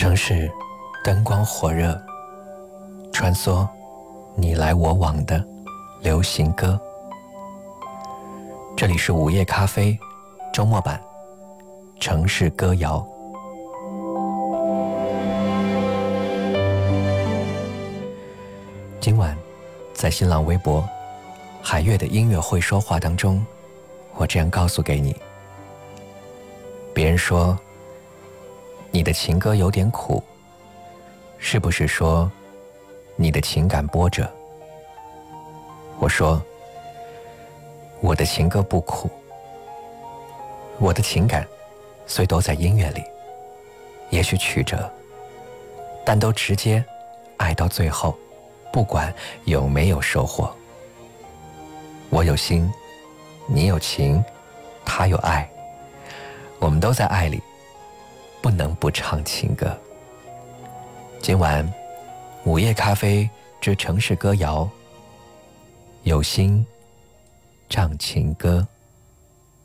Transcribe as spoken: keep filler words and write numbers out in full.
城市灯光火热，穿梭你来我往的流行歌。这里是午夜咖啡周末版城市歌谣。今晚在新浪微博海月的音乐会说话当中，我这样告诉给你：别人说你的情歌有点苦，是不是说你的情感波折？我说我的情歌不苦，我的情感虽都在音乐里，也许曲折，但都直接爱到最后，不管有没有收获。我有心，你有情，他有爱，我们都在爱里，不能不唱情歌。今晚午夜咖啡之城市歌谣，有心唱情歌。